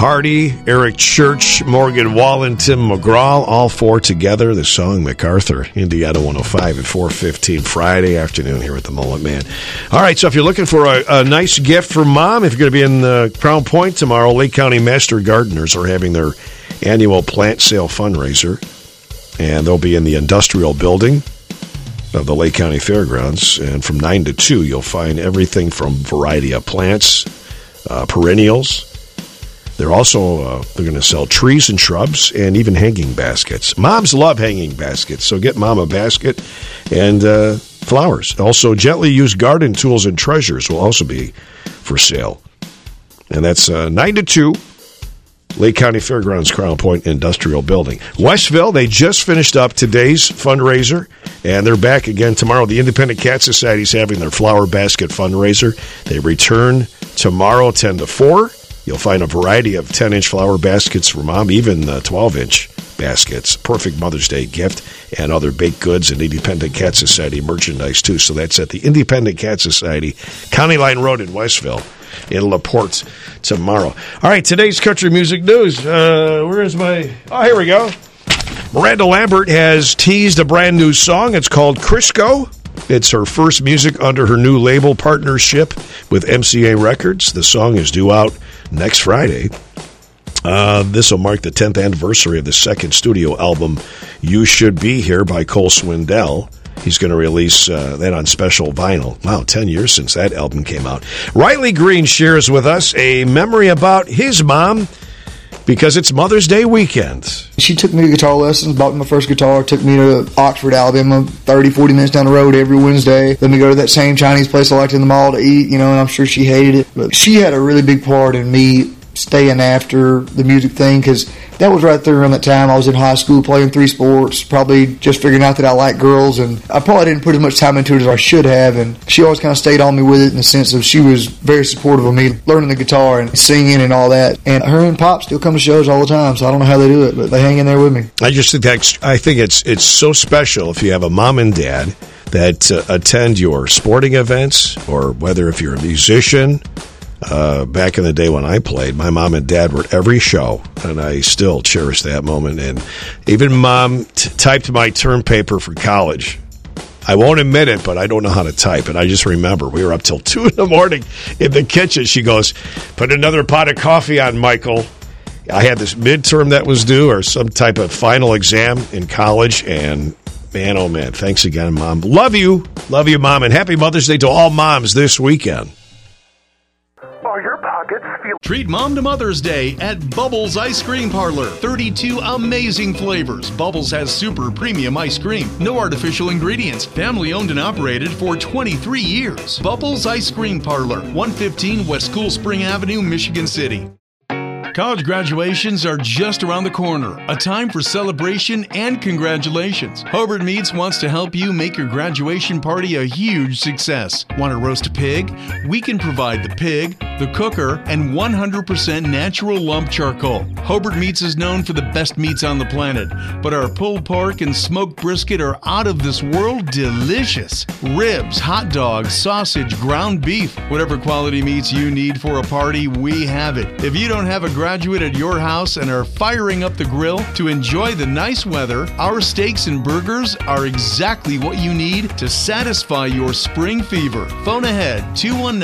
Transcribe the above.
Hardy, Eric Church, Morgan Wallen, Tim McGraw, all four together. The song MacArthur, Indiana 105 at 4:15 Friday afternoon here at the Mullet Man. All right, so if you're looking for a nice gift for Mom, if you're going to be in Crown Point tomorrow, Lake County Master Gardeners are having their annual plant sale fundraiser, and they'll be in the industrial building of the Lake County Fairgrounds, and from 9 to 2, you'll find everything from variety of plants, perennials. They're also they're going to sell trees and shrubs and even hanging baskets. Moms love hanging baskets, so get Mom a basket and flowers. Also, gently used garden tools and treasures will also be for sale. And that's 9 to 2, Lake County Fairgrounds, Crown Point Industrial Building. Westville, they just finished up today's fundraiser, and they're back again tomorrow. The Independent Cat Society is having their flower basket fundraiser. They return tomorrow 10 to 4. You'll find a variety of 10-inch flower baskets for Mom, even 12-inch baskets. Perfect Mother's Day gift, and other baked goods and Independent Cat Society merchandise, too. So that's at the Independent Cat Society, County Line Road in Westville, in LaPorte tomorrow. All right, today's country music news. Where is my... Oh, here we go. Miranda Lambert has teased a brand new song. It's called Crisco. It's her first music under her new label partnership with MCA Records. The song is due out next Friday. This will mark the 10th anniversary of the second studio album, You Should Be Here, by Cole Swindell. He's going to release that on special vinyl. Wow, 10 years since that album came out. Riley Green shares with us a memory about his mom, because it's Mother's Day weekend. She took me to guitar lessons, bought me my first guitar, took me to Oxford, Alabama, 30, 40 minutes down the road every Wednesday. Let me go to that same Chinese place I liked in the mall to eat, and I'm sure she hated it. But she had a really big part in me staying after the music thing, because that was right there around that time. I was in high school playing 3 sports, probably just figuring out that I like girls, and I probably didn't put as much time into it as I should have, and she always kind of stayed on me with it in the sense of she was very supportive of me learning the guitar and singing and all that. And her and Pop still come to shows all the time, so I don't know how they do it, but they hang in there with me. I just think it's so special if you have a mom and dad that attend your sporting events, or whether if you're a musician. Back in the day when I played, my mom and dad were at every show, and I still cherish that moment. And even Mom typed my term paper for college. I won't admit it, but I don't know how to type. And I just remember we were up till 2 in the morning in the kitchen. She goes, "Put another pot of coffee on, Michael." I had this midterm that was due, or some type of final exam in college, and man, oh man, thanks again, Mom. Love you, Mom, and happy Mother's Day to all moms this weekend. Treat Mom to Mother's Day at Bubbles Ice Cream Parlor. 32 amazing flavors. Bubbles has super premium ice cream. No artificial ingredients. Family owned and operated for 23 years. Bubbles Ice Cream Parlor, 115 West Cool Spring Avenue, Michigan City. College graduations are just around the corner, a time for celebration and congratulations. Hobart Meats wants to help you make your graduation party a huge success. Want to roast a pig? We can provide the pig, the cooker, and 100% natural lump charcoal. Hobart Meats is known for the best meats on the planet, but our pulled pork and smoked brisket are out of this world delicious. Ribs, hot dogs, sausage, ground beef, whatever quality meats you need for a party, we have it. If you don't have a graduate at your house and are firing up the grill to enjoy the nice weather, our steaks and burgers are exactly what you need to satisfy your spring fever. Phone ahead, 219